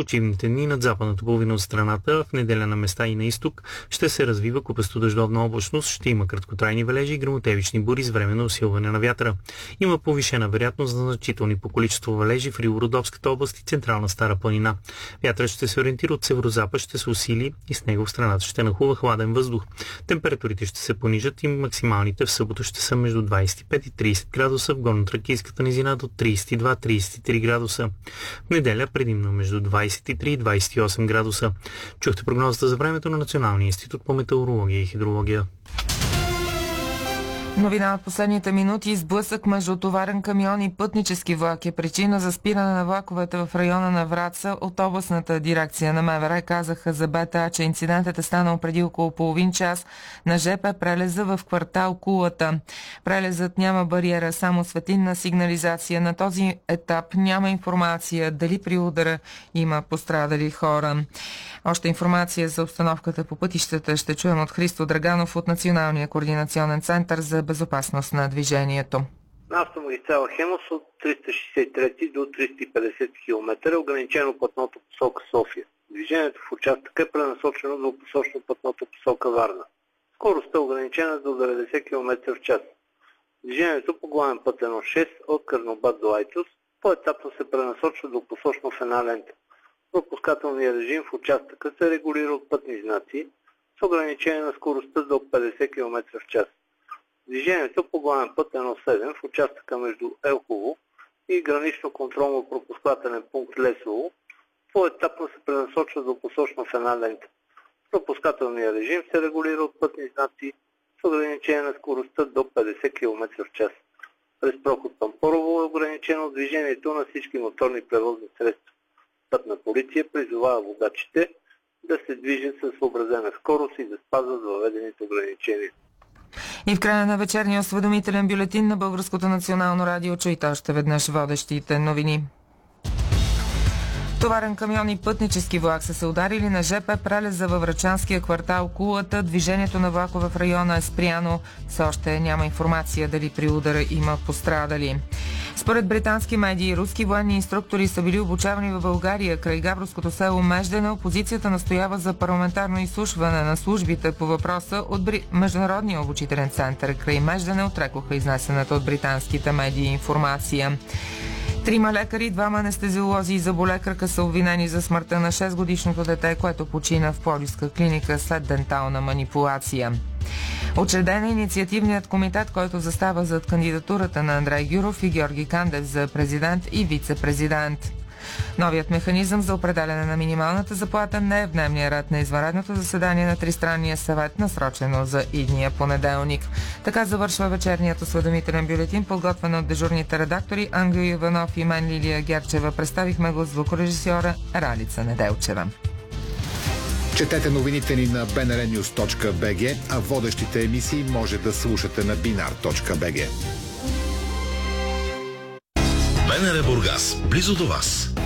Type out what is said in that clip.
почивните дни над западната половина от страната, в неделя на места и на изток ще се развива купесто дъждовна облачност, ще има краткотрайни валежи и гръмотевични бури с временно усилване на вятъра. Има повишена вероятност за значителни по количество валежи в Ривородопската област и централна Стара планина. Вятърът ще се ориентира от северозапад, ще се усили и с него в страната ще нахлува хладен въздух. Температурите ще се понижат и максималните в събота ще са между 25 и 30 градуса, в горно-тракийската низина до 32-33 градуса. В неделя предимно между 23 и 28 градуса. Чухте прогнозата за времето на Националния институт по метеорология и хидрология. Новина от последните минути. Сблъсък между товарен камион и пътнически влак е причина за спиране на влаковете в района на Враца. От областната дирекция на МВР казаха за БТА, че инцидентът е станал преди около половин час на ЖП прелеза в квартал Кулата. Прелезът няма бариера, само светлинна сигнализация. На този етап няма информация дали при удара има пострадали хора. Още информация за обстановката по пътищата ще чуем от Христо Драганов от Националния координационен център за безопасност на движението. На автомагистрала Хемус от 363 до 350 км е ограничено пътното посока София. Движението в участъка е пренасочено до посочно пътното посока Варна. Скоростта е ограничена до 90 км в час. Движението по главен път 1.6 от Карнобат до Айтос поетапно се пренасочва до посочно в една лента. Пропускателният режим в участъка се регулира от пътни знаци с ограничение на скоростта до 50 км в час. Движението по главен път 1.7 в участъка между Елхово и гранично контролно-пропускателен пункт Лесово поетапно се пренасочва до посочно в една лента. Пропускателният режим се регулира от пътни знаци с ограничение на скоростта до 50 км в час. През проход Пампорово е ограничено движението на всички моторни превозни средства. Пътна полиция призовава водачите да се движат със съобразена скорост и да спазват въведените ограничения. И в края на вечерния осведомителен бюлетин на Българското национално радио чуйте още веднъж водещите новини. Товарен камион и пътнически влак са се ударили на ЖП прелеза във Врачанския квартал Кулата. Движението на влакове в района е спряно. Все още няма информация дали при удара има пострадали. Според британски медии, руски военни инструктори са били обучавани в България край габровското село Междане. Опозицията настоява за парламентарно изслушване на службите по въпроса от Международния обучителен център край Междане, отрекоха изнесената от британските медии информация. 3 лекари, 2 анестезиолози и зъболекарка са обвинени за смъртта на 6-годишното дете, което почина в Пловдивска клиника след дентална манипулация. Учреден е инициативният комитет, който застава зад кандидатурата на Андрей Гюров и Георги Кандев за президент и вице-президент. Новият механизъм за определяне на минималната заплата не е в дневния ред на извънредното заседание на Тристранния съвет, насрочено за идния понеделник. Така завършва вечерният осведомителен бюлетин, подготвен от дежурните редактори Ангел Иванов и мен Лилия Герчева. Представихме го звукорежисьора Ралица Неделчева. Четете новините ни на bnrnews.bg, а водещите емисии може да слушате на binar.bg. БНР Бургас, близо до вас.